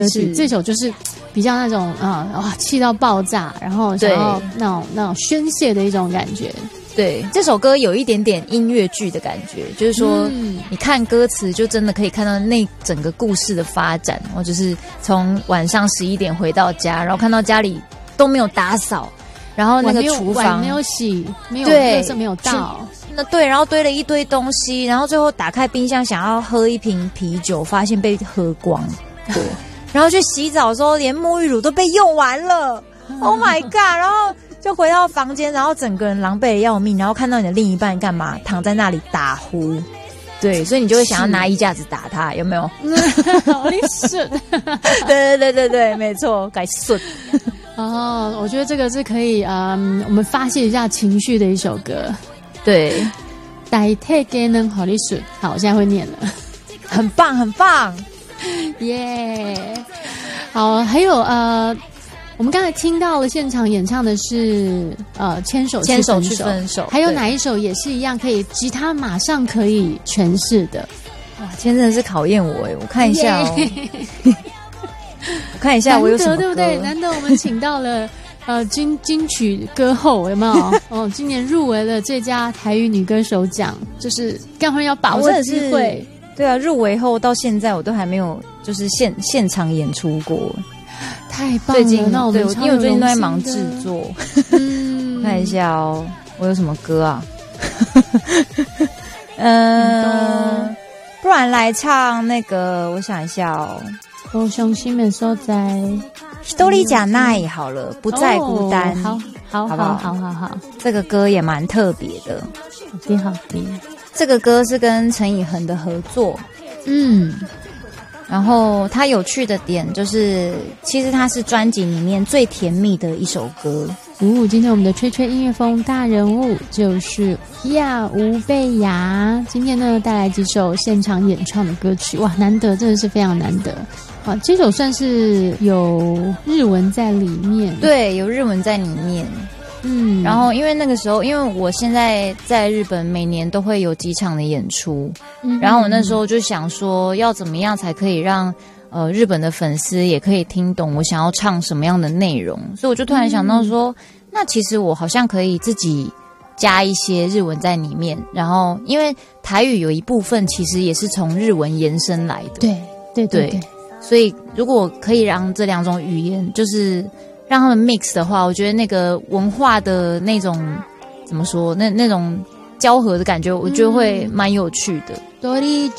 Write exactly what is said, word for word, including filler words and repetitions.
是这首就是比较那种啊哇气到爆炸，然后想要那种那种宣泄的一种感觉。 对，这首歌有一点点音乐剧的感觉，就是说、嗯、你看歌词就真的可以看到那整个故事的发展，然后就是从晚上十一点回到家，然后看到家里都没有打扫，然后那个厨房没有洗，没有垃圾没有倒， 那对，然后堆了一堆东西，然后最后打开冰箱想要喝一瓶啤酒，发现被喝光，对，然后去洗澡的时候连沐浴乳都被用完了，Oh my god！ 然后就回到房间，然后整个人狼狈的要命，然后看到你的另一半干嘛？躺在那里打呼，对，所以你就会想要拿衣架子打他，有没有？ 好顺， 对对对对对，没错，该顺。 哦，我觉得这个是可以，嗯，我们发泄一下情绪的一首歌。 对， 代替给能好利顺，好，我现在会念了， 很棒，很棒， 耶、yeah ！好，还有呃。我们刚才听到了现场演唱的是呃牵手牵手去分手， 还有哪一首也是一样可以吉他马上可以诠释的？ 哇，今天真的是考验我哎！我看一下哦，我看一下我有什么歌， 对不对？难得我们请到了呃金金曲歌后，有没有？哦，今年入围了最佳台语女歌手奖，就是赶快要把握机会。 对啊，入围后到现在我都还没有就是现现场演出过。 太棒了！最近那我们因为我最近都在忙制作，嗯，看一下哦，我有什么歌啊？嗯、呃，不然来唱那个，我想一下哦， 我伤心的所在， 都里假奈好了，不再孤单。 哦、好，好，好，好，好，好， 这个歌也蛮特别的， 好听，好听。 这个歌是跟陈以恒的合作，嗯。然后它有趣的点就是，其实它是专辑里面最甜蜜的一首歌。 哦，今天我们的吹吹音乐风大人物就是呀吴贝雅，今天呢带来几首现场演唱的歌曲，哇，难得，真的是非常难得。啊，这首算是有日文在里面， 对，有日文在里面。嗯，然后因为那个时候，因为我现在在日本每年都会有几场的演出，嗯，然后我那时候就想说，要怎么样才可以让呃日本的粉丝也可以听懂我想要唱什么样的内容，所以我就突然想到说，嗯、那其实我好像可以自己加一些日文在里面，然后因为台语有一部分其实也是从日文延伸来的， 对对 对, 对，所以如果可以让这两种语言就是让他们 mix 的话，我觉得那个文化的那种怎么说，那那种交合的感觉，我觉得会蛮有趣的。 多利